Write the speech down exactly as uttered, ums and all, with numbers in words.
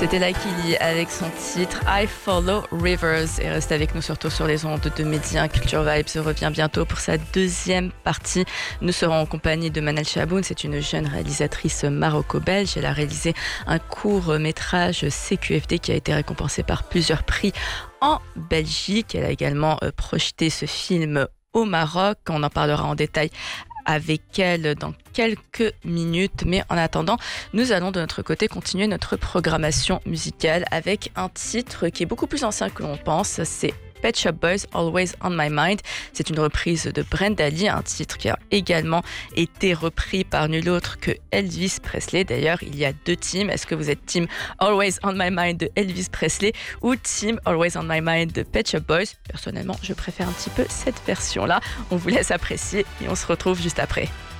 C'était Lakili avec son titre I Follow Rivers et reste avec nous surtout sur les ondes de Média. Culture Vibes revient bientôt pour sa deuxième partie. Nous serons en compagnie de Manal Chaboun, c'est une jeune réalisatrice maroco-belge. Elle a réalisé un court métrage C Q F D qui a été récompensé par plusieurs prix en Belgique. Elle a également euh, projeté ce film au Maroc. On en parlera en détail avec elle dans quelques minutes, mais en attendant, nous allons de notre côté continuer notre programmation musicale avec un titre qui est beaucoup plus ancien que l'on pense. C'est Pet Shop Boys, Always on My Mind. C'est une reprise de Brenda Lee, un titre qui a également été repris par nul autre que Elvis Presley. D'ailleurs, il y a deux teams. Est-ce que vous êtes team Always on My Mind de Elvis Presley ou team Always on My Mind de Pet Shop Boys? Personnellement, je préfère un petit peu cette version-là. On vous laisse apprécier et on se retrouve juste après.